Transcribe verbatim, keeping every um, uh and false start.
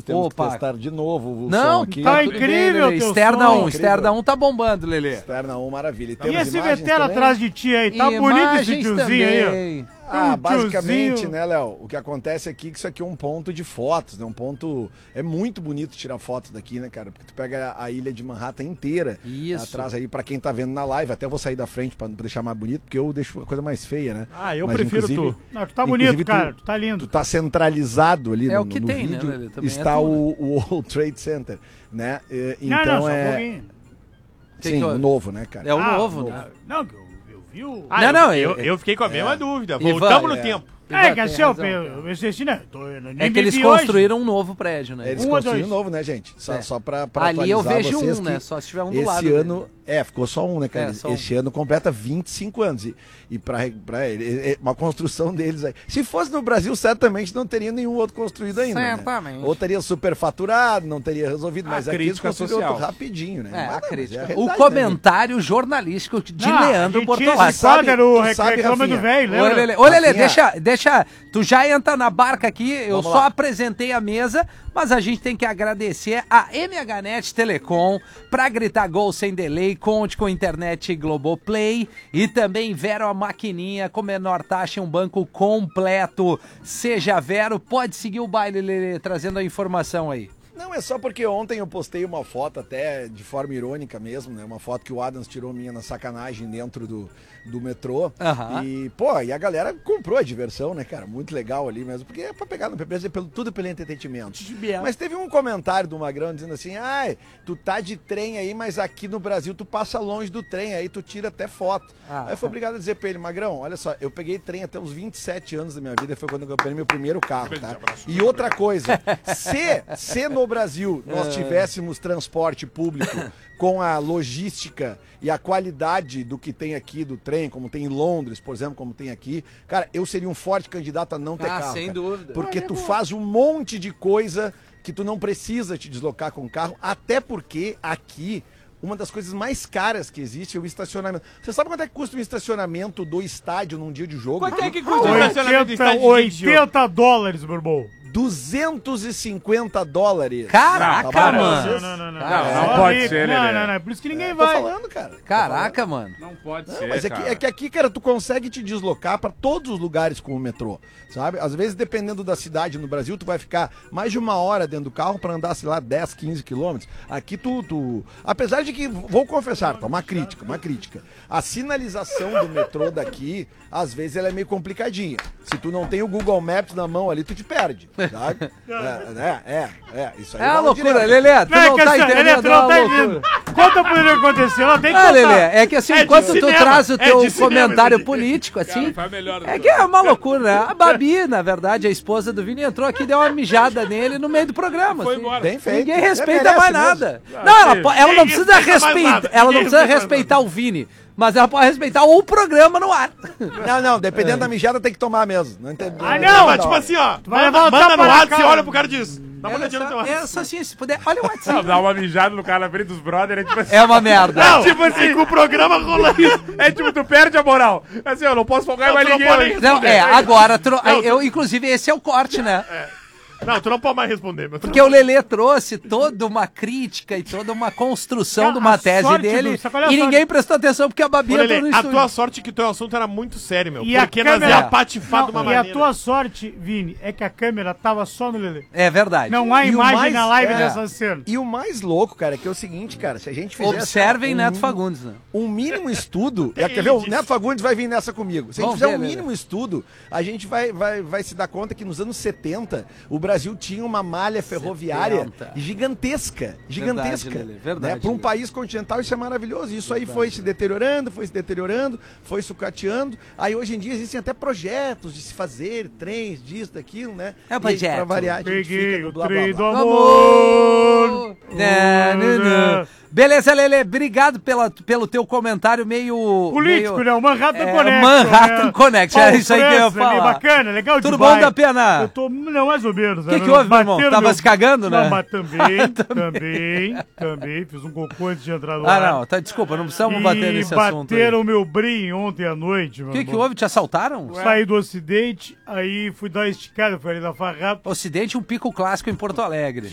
temos Opa. que testar de novo o Não, som aqui. tá tudo incrível bem, teu Externa som. um, Externa um tá bombando, Lelê. Externa um, maravilha. E, E temos esse imagens vetero também? atrás de ti aí, tá bonito esse Imagens tiozinho aí, ó. também. Ah, Um basicamente, tiozinho. né, Léo? O que acontece aqui é que isso aqui é um ponto de fotos, né? Um ponto... É muito bonito tirar fotos daqui, né, cara? Porque tu pega a ilha de Manhattan inteira. Isso. Atrás aí, pra quem tá vendo na live. Até vou sair da frente pra deixar mais bonito, porque eu deixo a coisa mais feia, né? Ah, eu Mas, prefiro inclusive, tu. Não, tu tá Inclusive, bonito, tu- cara, tu tá lindo. Tu tá centralizado ali É no, o que no tem, né, vídeo. Lelê? Também é está tudo. o, o World Trade Center, né? E- Não, Então não, só um é... pouquinho. Que Sim, que o houve? novo, né, cara? É o Ah, novo, o- né? Não, que eu, eu vi o... Ah, Não, eu, não, eu, eu- eu fiquei com a mesma dúvida. Ivan, Voltamos no é. tempo. É, Ivan que tem assim, eu, razão, eu, cara. eu assisti, né? Tô, eu nem É que eles bebi hoje. construíram um novo prédio, né? Eles Um ou construíram dois? novo, né, gente? Só, É. só pra, pra Ali eu atualizar vejo vocês um, que né? Só se tiver um do esse lado dele. ano... É, ficou só um, né, cara? É, só um. Esse ano completa vinte e cinco anos. E, e pra, pra ele, é uma construção deles aí. Se fosse no Brasil, certamente não teria nenhum outro construído ainda, né? Certamente. Ou teria superfaturado, não teria resolvido. Mas A aqui eles crítica construíram social. outro rapidinho, né? É, a Mas, mas crítica. é a O realidade, né, comentário jornalístico de Não, a Leandro gente Bortolatti. esse quadro era o Tu rec- sabe, reclama do Rafinha? velho, Ô, lembra? Lelê, ô, Lelê, Rafinha. deixa, deixa. Tu já entra na barca aqui, eu Vamos só lá. apresentei a mesa, mas a gente tem que agradecer a M H Net Telecom pra gritar gol sem delay, conte com internet Globoplay e também Vero a maquininha com menor taxa e um banco completo. Seja Vero, pode seguir o baile, Lelê, trazendo a informação aí. Não, é só porque ontem eu postei uma foto até de forma irônica mesmo, né? Uma foto que o Adams tirou minha na sacanagem dentro do, do metrô. Aham. E, pô, e a galera comprou a diversão, né, cara? Muito legal ali mesmo, porque é pra pegar no P P, pelo, tudo pelo entretenimento. Mas teve um comentário do Magrão dizendo assim, ai, tu tá de trem aí, mas aqui no Brasil tu passa longe do trem, aí tu tira até foto. Ah. Aí eu fui obrigado a dizer pra ele, Magrão, olha só, eu peguei trem até os vinte e sete anos da minha vida, foi quando eu comprei meu primeiro carro, tá? E outra coisa, se, se no Brasil nós tivéssemos transporte público com a logística e a qualidade do que tem aqui do trem, como tem em Londres, por exemplo, como tem aqui, cara, eu seria um forte candidato a não ter Ah, carro. sem cara. dúvida. Porque tu faz um monte de coisa que tu não precisa te deslocar com o carro, até porque aqui uma das coisas mais caras que existe é o estacionamento. Você sabe quanto é que custa um estacionamento do estádio num dia de jogo? Quanto é que aqui? custa o estacionamento do oitenta, estádio de Guizio? oitenta dólares, meu irmão. duzentos e cinquenta dólares. Caraca, Tá barato, mano. vocês? Não, não, não. Cara, Só não pode rico. ser, Não, Lelê. não, não. É por isso que ninguém Tô vai. falando, cara. Tô Caraca, mano. Não pode Não, ser, mas é que, cara. é que aqui, cara, tu consegue te deslocar pra todos os lugares com o metrô, sabe? Às vezes, dependendo da cidade no Brasil, tu vai ficar mais de uma hora dentro do carro pra andar, sei lá, dez, quinze quilômetros. Aqui tu, tu... Apesar de que, vou confessar, tá? Uma crítica, uma crítica. A sinalização do metrô daqui, às vezes, ela é meio complicadinha. Se tu não tem o Google Maps na mão ali, tu te perde, sabe? É, é, é, é. Isso aí É uma rola loucura, direto. Lelê, tu Não, é não que tá assim, Lelê, entendendo, tu é não uma tá loucura. entendendo. Conta pra ele o que aconteceu, ela tem que Ah, contar. Lelê, é que assim, É de enquanto tu cinema, traz o é teu de cinema, comentário Lelê. político, assim, Foi melhor do é que que é uma loucura, né? A Babi, na verdade, a esposa do Vini, entrou aqui e deu uma mijada nele no meio do programa. Foi assim. embora. Bem feito. Ninguém É, respeita merece mais mesmo. nada. Ah, Não, ela, sim. po- ela não Ninguém precisa respeita mais respeitar, nada. ela não Ninguém precisa respeita mais respeitar o Vini, mas ela pode respeitar o programa no ar. Não, não, dependendo da mijada tem que tomar mesmo. Não entendeu? Ah, Não, não, mas tipo assim, ó. vai Manda, levar o manda tapa no na WhatsApp e cara. olha pro cara disso. Dá uma É olhadinha no teu só, é WhatsApp. só assim, se puder, olha o Não, WhatsApp. dar uma mijada no cara na frente dos brothers é tipo assim. É uma merda. Não, tipo assim, com o programa rolando isso. É tipo, tu perde a moral. Assim, eu não posso folgar em mais tu não ninguém. pode hoje. Não, é, agora, tu não- Não, eu, inclusive, esse é o corte, né? Não, tu não pode mais responder, meu. Porque o Lelê trouxe toda uma crítica e toda uma construção Cara, de uma a tese sorte dele do- sabe qual é a e sorte? ninguém prestou atenção porque a Babi Ô, entrou Lelê, no a estúdio. tua sorte é que teu assunto era muito sério, meu. E a porque nós câmera- ia patifar de uma Não, e maneira. a tua sorte, Vini, é que a câmera tava só no Lelê. É verdade. Não há E o imagem mais- na live é. dessa cena. E o mais louco, cara, é que é o seguinte, cara, se a gente fizesse Observem um, Neto Fagundes, né? um mínimo estudo, é, quer ver, o Neto Fagundes vai vir nessa comigo. Se a gente Vamos fizer ver, um Lelê. mínimo estudo, a gente vai, vai, vai se dar conta que nos anos setenta o Brasil tinha uma malha ferroviária setenta. gigantesca, gigantesca. Verdade, Lelê, verdade, né? Para um Lelê. país continental isso é maravilhoso. Isso aí foi se deteriorando, foi se deteriorando, foi sucateando. Aí hoje em dia existem até projetos de se fazer trens, disso, daquilo, né? É o E projeto. Pra variar, a gente Peguei fica no o blá, blá, trem blá. do Amor. amor. Né, né, né. Beleza, Lelê, obrigado pela, pelo teu comentário meio... Político, meio, né? O Manhattan é, Connection. Manhattan né? Connection, Paulo é isso aí que eu ia França, ali, falar. Bacana, legal Tudo demais. bom, da Pena? Eu tô, não, mais ou menos. O que que houve, meu irmão? Tava se cagando, né? Não, mas também, também, também. Fiz um cocô antes de entrar no Ah, ar. não, tá, desculpa, não precisamos E bater nesse assunto aí. bateram o meu brim ontem à noite, meu O que que irmão. houve? Te assaltaram? Saí do Ocidente, aí fui dar uma esticada, fui ali na Farrapa. Ocidente, um pico clássico em Porto Alegre.